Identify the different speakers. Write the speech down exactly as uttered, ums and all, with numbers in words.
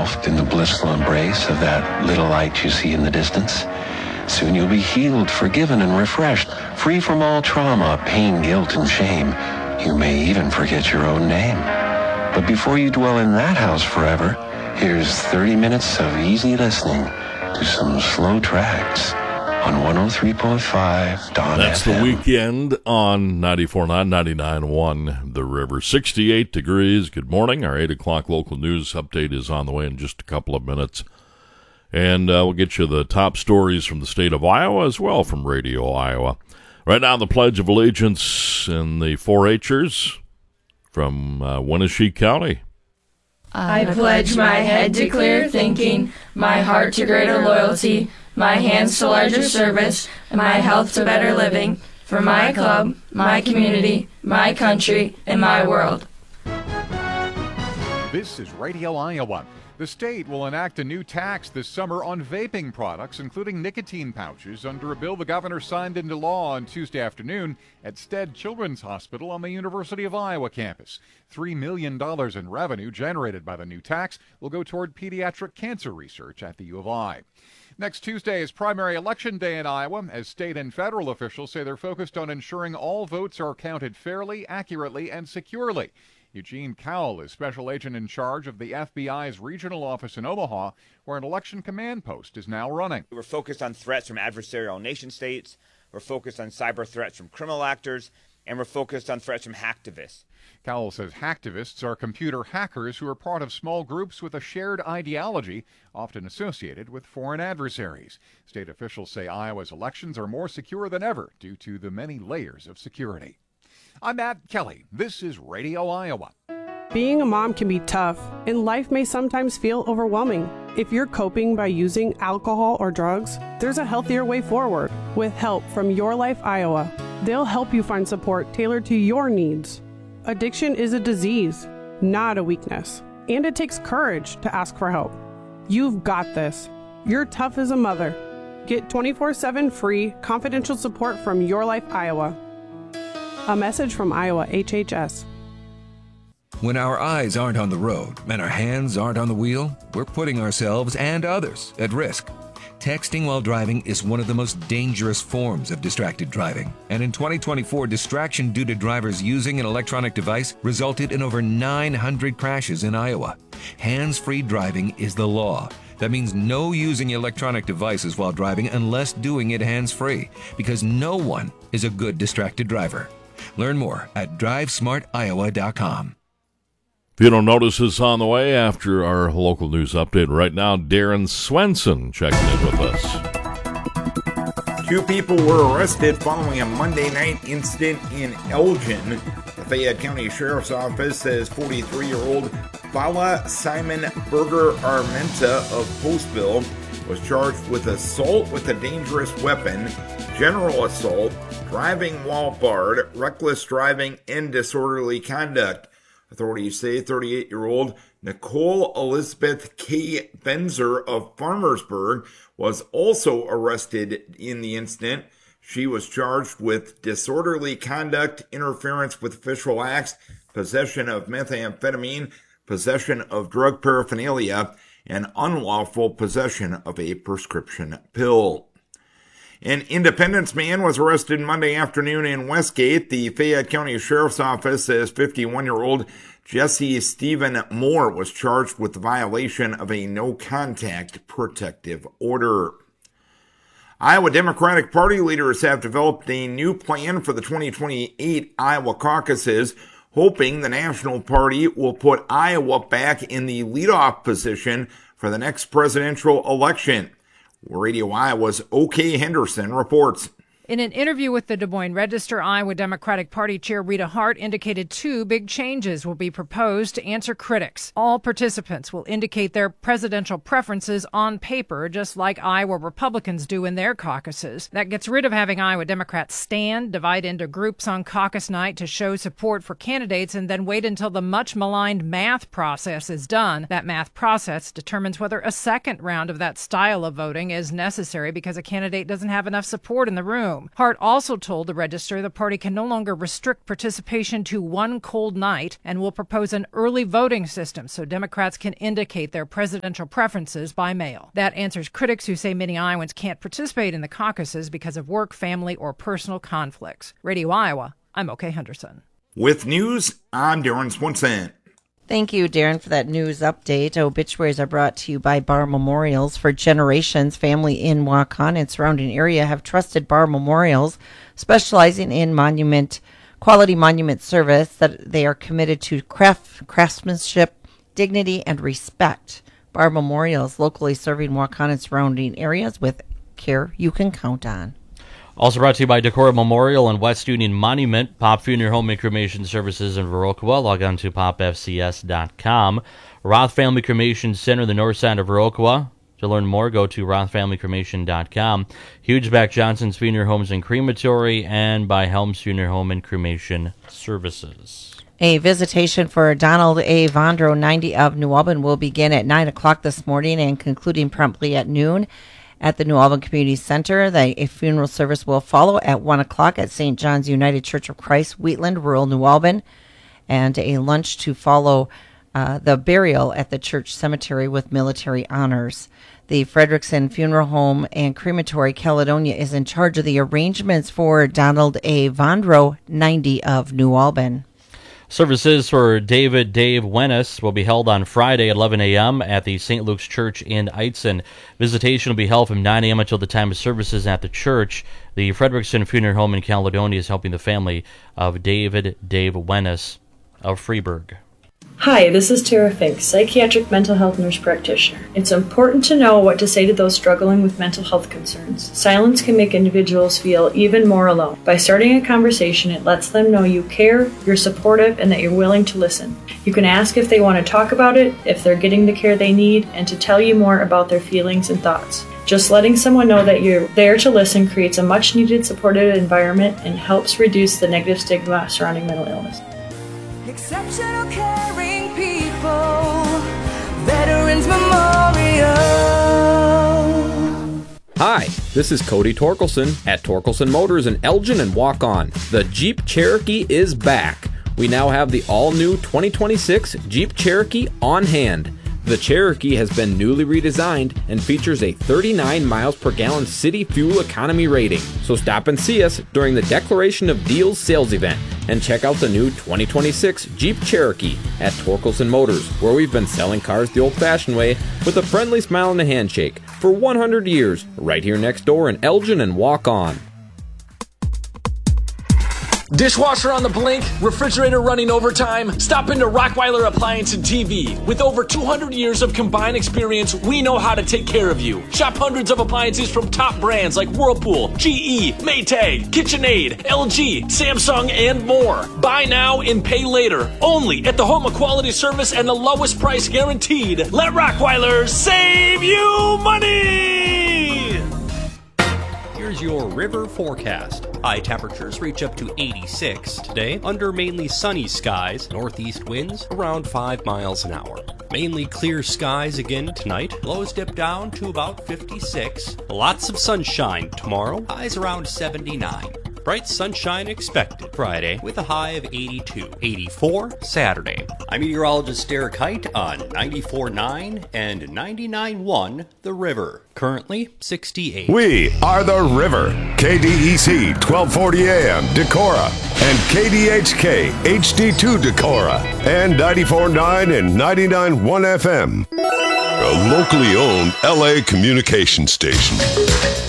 Speaker 1: engulfed in the blissful embrace of that little light you see in the distance. Soon you'll be healed, forgiven, and refreshed, free from all trauma, pain, guilt, and shame. You may even forget your own name. But before you dwell in that house forever, here's thirty minutes of easy listening to some slow tracks on one oh three point five Dawn
Speaker 2: That's
Speaker 1: F M.
Speaker 2: The Weekend on ninety-four point nine, ninety-nine point one The River. sixty-eight degrees. Good morning. Our eight o'clock local news update is on the way in just a couple of minutes. And uh, we'll get you the top stories from the state of Iowa as well from Radio Iowa. Right now, the Pledge of Allegiance and the four H'ers from uh, Wenatchee County.
Speaker 3: I pledge my head to clear thinking, my heart to greater loyalty, my hands to larger service, and my health to better living, for my club, my community, my country, and my world.
Speaker 4: This is Radio Iowa. The state will enact a new tax this summer on vaping products, including nicotine pouches, under a bill the governor signed into law on Tuesday afternoon at Stead Children's Hospital on the University of Iowa campus. Three million dollars in revenue generated by the new tax will go toward pediatric cancer research at the U of I. Next Tuesday is primary election day in Iowa, as state and federal officials say they're focused on ensuring all votes are counted fairly, accurately, and securely. Eugene Cowell is special agent in charge of the F B I's regional office in Omaha, where an election command post is now running.
Speaker 5: We're focused on threats from adversarial nation states, we're focused on cyber threats from criminal actors, and we're focused on threats from hacktivists.
Speaker 4: Cowell says hacktivists are computer hackers who are part of small groups with a shared ideology, often associated with foreign adversaries. State officials say Iowa's elections are more secure than ever due to the many layers of security. I'm Matt Kelly. This is Radio Iowa.
Speaker 6: Being a mom can be tough, and life may sometimes feel overwhelming. If you're coping by using alcohol or drugs, there's a healthier way forward. With help from Your Life Iowa, they'll help you find support tailored to your needs. Addiction is a disease, not a weakness, and it takes courage to ask for help. You've got this. You're tough as a mother. Get twenty-four seven free confidential support from Your Life Iowa. A message from Iowa H H S.
Speaker 7: When our eyes aren't on the road and our hands aren't on the wheel, we're putting ourselves and others at risk. Texting while driving is one of the most dangerous forms of distracted driving. And in twenty twenty-four, distraction due to drivers using an electronic device resulted in over nine hundred crashes in Iowa. Hands-free driving is the law. That means no using electronic devices while driving unless doing it hands-free, because no one is a good distracted driver. Learn more at drive smart iowa dot com.
Speaker 2: If you don't notice this on the way after our local news update, right now, Darren Swenson checking in with us.
Speaker 8: Two people were arrested following a Monday night incident in Elgin. The Fayette County Sheriff's Office says forty-three-year-old Fala Simon Berger Armenta of Postville was charged with assault with a dangerous weapon, general assault, driving while barred, reckless driving, and disorderly conduct. Authorities say thirty-eight-year-old Nicole Elizabeth K. Benzer of Farmersburg was also arrested in the incident. She was charged with disorderly conduct, interference with official acts, possession of methamphetamine, possession of drug paraphernalia, and unlawful possession of a prescription pill. An Independence man was arrested Monday afternoon in Westgate. The Fayette County Sheriff's Office says fifty-one-year-old Jesse Stephen Moore was charged with the violation of a no-contact protective order. Iowa Democratic Party leaders have developed a new plan for the twenty twenty-eight Iowa caucuses, hoping the National Party will put Iowa back in the leadoff position for the next presidential election. Radio Iowa's O K. Henderson reports.
Speaker 9: In an interview with the Des Moines Register, Iowa Democratic Party Chair Rita Hart indicated two big changes will be proposed to answer critics. All participants will indicate their presidential preferences on paper, just like Iowa Republicans do in their caucuses. That gets rid of having Iowa Democrats stand, divide into groups on caucus night to show support for candidates, and then wait until the much-maligned math process is done. That math process determines whether a second round of that style of voting is necessary because a candidate doesn't have enough support in the room. home. Hart also told the Register the party can no longer restrict participation to one cold night and will propose an early voting system so Democrats can indicate their presidential preferences by mail. That answers critics who say many Iowans can't participate in the caucuses because of work, family, or personal conflicts. Radio Iowa, I'm O.K. Henderson.
Speaker 8: With news, I'm Darren Swanson.
Speaker 10: Thank you, Darren, for that news update. Obituaries are brought to you by Bar Memorials. For generations, family in Waukon and surrounding area have trusted Bar Memorials, specializing in monument quality monument service. That they are committed to craft craftsmanship, dignity, and respect. Bar Memorials, locally serving Waukon and surrounding areas with care you can count on.
Speaker 11: Also brought to you by Decorah Memorial and West Union Monument, Pop Funeral Home and Cremation Services in Viroqua. Log on to pop f c s dot com. Roth Family Cremation Center, the north side of Viroqua. To learn more, go to roth family cremation dot com. Hugeback Johnson's Funeral Homes and Crematory, and by Helms Funeral Home and Cremation Services.
Speaker 10: A visitation for Donald A. Vondro, ninety of New Albin, will begin at nine o'clock this morning and concluding promptly at noon. At the New Albin Community Center, the, a funeral service will follow at one o'clock at Saint John's United Church of Christ, Wheatland, rural New Albin, and a lunch to follow uh, the burial at the church cemetery with military honors. The Frederickson Funeral Home and Crematory, Caledonia, is in charge of the arrangements for Donald A. Vondro, ninety of New Albin.
Speaker 11: Services for David Dave Wennis will be held on Friday at eleven a.m. at the Saint Luke's Church in Eitzen. Visitation will be held from nine a.m. until the time of services at the church. The Frederickson Funeral Home in Caledonia is helping the family of David Dave Wennis of Freeburg.
Speaker 12: Hi, this is Tara Fink, psychiatric mental health nurse practitioner. It's important to know what to say to those struggling with mental health concerns. Silence can make individuals feel even more alone. By starting a conversation, it lets them know you care, you're supportive, and that you're willing to listen. You can ask if they want to talk about it, if they're getting the care they need, and to tell you more about their feelings and thoughts. Just letting someone know that you're there to listen creates a much-needed supportive environment and helps reduce the negative stigma surrounding mental illness.
Speaker 13: Exceptional caring people, Veterans Memorial.
Speaker 14: Hi, this is Cody Torkelson at Torkelson Motors in Elgin and Waukon. The Jeep Cherokee is back. We now have the all-new twenty twenty-six Jeep Cherokee on hand. The Cherokee has been newly redesigned and features a thirty-nine miles per gallon city fuel economy rating. So stop and see us during the Declaration of Deals sales event and check out the new twenty twenty-six Jeep Cherokee at Torkelson Motors, where we've been selling cars the old-fashioned way with a friendly smile and a handshake for one hundred years, right here next door in Elgin and Waukon.
Speaker 15: Dishwasher on the blink, refrigerator running overtime? Stop into Rockweiler Appliance and T V. With over two hundred years of combined experience, we know how to take care of you. Shop hundreds of appliances from top brands like Whirlpool, G E, Maytag, KitchenAid, L G, Samsung, and more. Buy now and pay later. Only at the home of quality service and the lowest price guaranteed. Let Rockweiler save you money!
Speaker 16: Here's your river forecast. High temperatures reach up to eighty-six today under mainly sunny skies, northeast winds around five miles an hour. Mainly clear skies again tonight, lows dip down to about fifty-six. Lots of sunshine tomorrow, highs around seventy-nine. Bright sunshine expected Friday with a high of eighty-two. eighty-four Saturday. I'm meteorologist Derek Height on ninety-four point nine and ninety-nine point one The River. Currently sixty-eight.
Speaker 17: We are The River. K D E C twelve forty A M Decorah and K D H K H D two Decorah and ninety-four point nine and ninety-nine point one F M. A locally owned L A communication station.